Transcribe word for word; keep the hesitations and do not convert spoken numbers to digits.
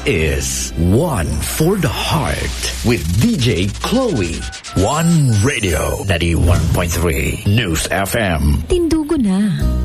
is One for the Heart with D J Chloe. One Radio, ninety-one point three News F M. Tindugo na.